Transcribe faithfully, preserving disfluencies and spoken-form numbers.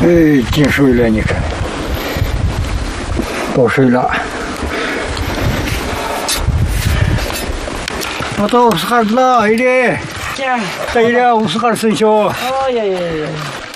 哎，进水了，你看，到水了。我到乌斯坎了，一点，一点乌斯坎生肖。 哦呀呀呀！